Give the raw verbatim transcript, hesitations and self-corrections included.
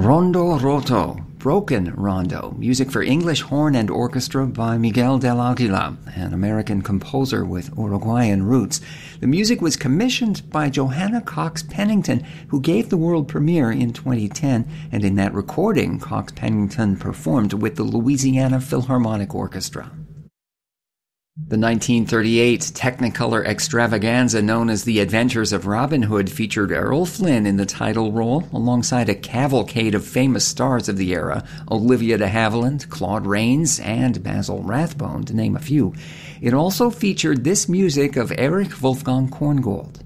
Rondo Roto, Broken Rondo, music for English horn and orchestra by Miguel del Aguila, an American composer with Uruguayan roots. The music was commissioned by Johanna Cox Pennington, who gave the world premiere in twenty ten, and in that recording, Cox Pennington performed with the Louisiana Philharmonic Orchestra. The nineteen thirty-eight Technicolor extravaganza known as The Adventures of Robin Hood featured Errol Flynn in the title role, alongside a cavalcade of famous stars of the era, Olivia de Havilland, Claude Rains, and Basil Rathbone, to name a few. It also featured this music of Erich Wolfgang Korngold.